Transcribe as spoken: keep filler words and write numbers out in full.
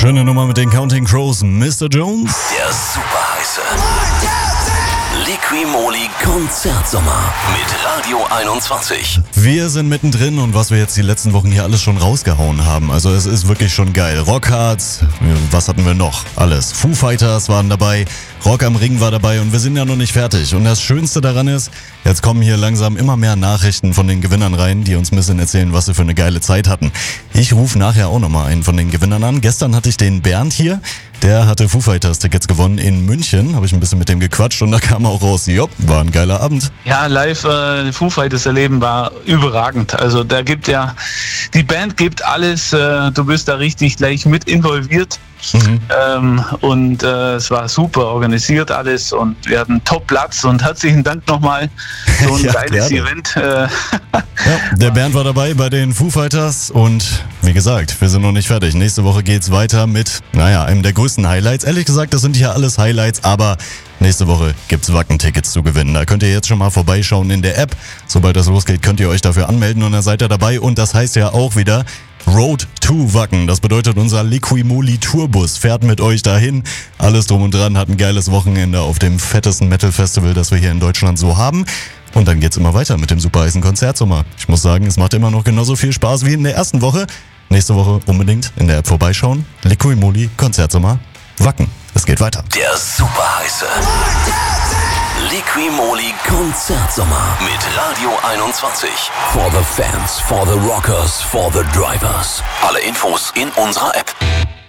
Schöne Nummer mit den Counting Crows, Mister Jones. Der super heiße Liqui-Moly Konzertsommer mit Radio einundzwanzig. Wir sind mittendrin und was wir jetzt die letzten Wochen hier alles schon rausgehauen haben. Also es ist wirklich schon geil. Rockhards, was hatten wir noch? Alles. Foo Fighters waren dabei, Rock am Ring war dabei und wir sind ja noch nicht fertig. Und das Schönste daran ist, jetzt kommen hier langsam immer mehr Nachrichten von den Gewinnern rein, die uns ein bisschen erzählen, was sie für eine geile Zeit hatten. Ich rufe nachher auch nochmal einen von den Gewinnern an. Gestern hatte ich den Bernd hier. Der hatte Foo Fighters Tickets gewonnen in München. Habe ich ein bisschen mit dem gequatscht und da kam auch raus, jopp, war ein geiler Abend. Ja, live äh, Foo Fighters erleben war überragend. Also da gibt ja, die Band gibt alles, äh, du bist da richtig gleich mit involviert. Mhm. Ähm, und äh, es war super organisiert alles und wir hatten Top-Platz und herzlichen Dank nochmal. So ein ja, geiles gerne. Event. Äh, ja, der Bernd war dabei bei den Foo Fighters und wie gesagt, wir sind noch nicht fertig. Nächste Woche geht's weiter mit, naja, einem der größten Highlights. Ehrlich gesagt, das sind ja alles Highlights, aber nächste Woche gibt's Wacken-Tickets zu gewinnen. Da könnt ihr jetzt schon mal vorbeischauen in der App. Sobald das losgeht, könnt ihr euch dafür anmelden und dann seid ihr dabei. Und das heißt ja auch wieder Road to Wacken. Das bedeutet, unser Liqui-Moly Tourbus fährt mit euch dahin. Alles drum und dran, hat ein geiles Wochenende auf dem fettesten Metal-Festival, das wir hier in Deutschland so haben. Und dann geht's immer weiter mit dem super heißen Konzertsommer. Ich muss sagen, es macht immer noch genauso viel Spaß wie in der ersten Woche. Nächste Woche unbedingt in der App vorbeischauen. Liqui-Moly Konzertsommer Wacken. Es geht weiter. Der super heiße Liqui-Moly Konzertsommer mit Radio einundzwanzig. For the fans, for the rockers, for the drivers. Alle Infos in unserer App.